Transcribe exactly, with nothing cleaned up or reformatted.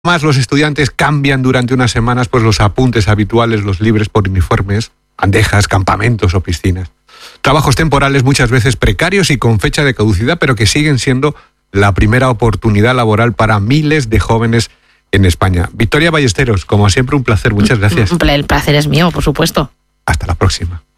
Más los estudiantes cambian durante unas semanas pues los apuntes habituales, los libres por uniformes, bandejas, campamentos o piscinas. Trabajos temporales muchas veces precarios y con fecha de caducidad, pero que siguen siendo la primera oportunidad laboral para miles de jóvenes en España. Victoria Ballesteros, como siempre un placer, muchas gracias. El placer es mío, por supuesto. Hasta la próxima.